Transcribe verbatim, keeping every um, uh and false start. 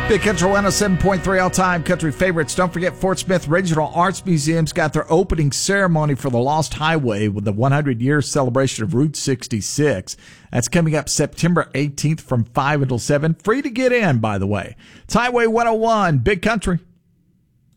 Big Country one oh seven point three all-time country favorites. Don't forget, Fort Smith Regional Arts Museum's got their opening ceremony for the Lost Highway with the one hundred year celebration of Route sixty-six. That's coming up September eighteenth from five until seven. Free to get in, by the way. It's Highway one oh one, Big Country.